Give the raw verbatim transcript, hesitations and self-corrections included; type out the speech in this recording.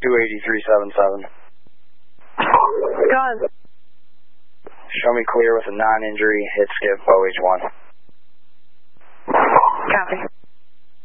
two eighty-three seven seven. Go on. Show me clear with a non-injury, hit skip, O H one.